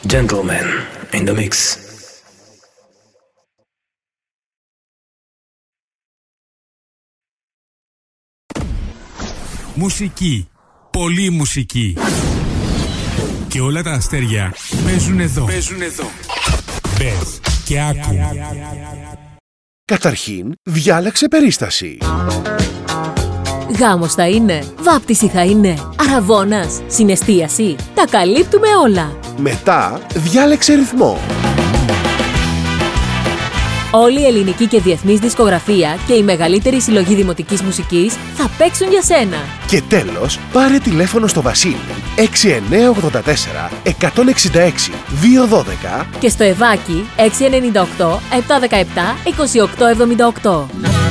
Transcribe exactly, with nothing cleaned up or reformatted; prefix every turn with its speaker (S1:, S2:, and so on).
S1: Gentlemen in the mix.
S2: Μουσική. Πολύ μουσική. Και όλα τα αστέρια παίζουν εδώ. Παίζουν εδώ. Μπες και άκου.
S3: Καταρχήν, διάλεξε περίσταση.
S4: Γάμος θα είναι, βάπτιση θα είναι, αραβώνας, συναισθίαση. Τα καλύπτουμε όλα.
S3: Μετά, διάλεξε ρυθμό.
S4: Όλη η ελληνική και διεθνής δισκογραφία και η μεγαλύτερη συλλογή δημοτικής μουσικής θα παίξουν για σένα.
S3: Και τέλος, πάρε τηλέφωνο στο Βασίλη έξι εννιά οκτώ τέσσερα εκατόν εξήντα έξι διακόσια δώδεκα
S4: και στο Ευάκι έξι εννιά οκτώ επτακόσια δεκαεπτά είκοσι οκτώ εβδομήντα οκτώ.